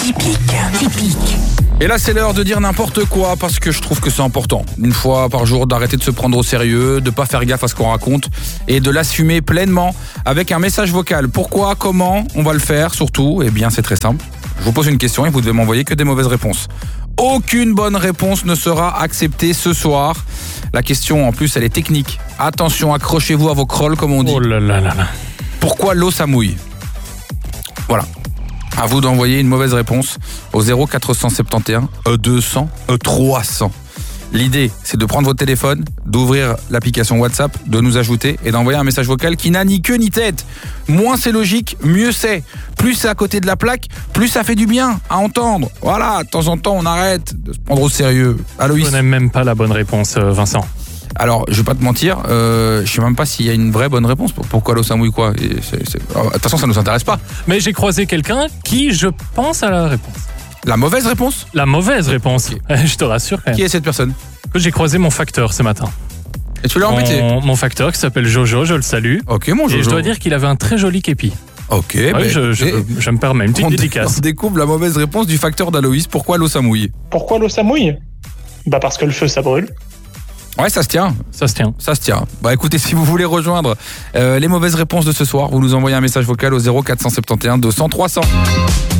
Typique. Et là, c'est l'heure de dire n'importe quoi parce que je trouve que c'est important. Une fois par jour, d'arrêter de se prendre au sérieux, de pas faire gaffe à ce qu'on raconte et de l'assumer pleinement avec un message vocal. Pourquoi, comment on va le faire surtout? Eh bien, c'est très simple. Je vous pose une question et vous devez m'envoyer que des mauvaises réponses. Aucune bonne réponse ne sera acceptée ce soir. La question, en plus, elle est technique. Attention, accrochez-vous à vos crolls, comme on dit. Oh là là là là. Pourquoi l'eau, ça mouille? Voilà. À vous d'envoyer une mauvaise réponse au 0471 200 300. L'idée, c'est de prendre votre téléphone, d'ouvrir l'application WhatsApp, de nous ajouter et d'envoyer un message vocal qui n'a ni queue ni tête. Moins c'est logique, mieux c'est. Plus c'est à côté de la plaque, plus ça fait du bien à entendre. Voilà, de temps en temps, on arrête de se prendre au sérieux. Aloïs. On n'aime même pas la bonne réponse, Vincent. Alors, je vais pas te mentir, je sais même pas s'il y a une vraie bonne réponse. Pourquoi l'eau ça mouille quoi? De toute façon, ça nous intéresse pas. Mais j'ai croisé quelqu'un qui, je pense, a la réponse. La mauvaise réponse? La mauvaise réponse. Okay. Je te rassure quand même. Qui est cette personne? J'ai croisé mon facteur ce matin. Et tu l'as embêté? Mon facteur qui s'appelle Jojo, je le salue. Ok, mon Jojo. Et je dois dire qu'il avait un très joli képi. Ok, ouais, je me permets une petite dédicace. On découvre la mauvaise réponse du facteur d'Aloïs. Pourquoi l'eau ça mouille? Pourquoi l'eau ça mouille? Bah parce que le feu ça brûle. Ouais, ça se tient. Ça se tient. Ça se tient. Bah écoutez, si vous voulez rejoindre les mauvaises réponses de ce soir, vous nous envoyez un message vocal au 0471 200 300.